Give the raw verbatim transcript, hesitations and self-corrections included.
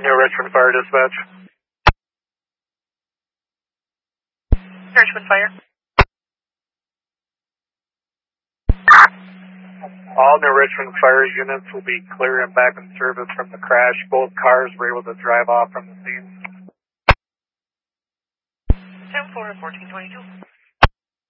New Richmond Fire Dispatch. Richmond Fire. All New Richmond Fire units will be clear and back in service from the crash. Both cars were able to drive off from the scene. ten four, fourteen twenty-two.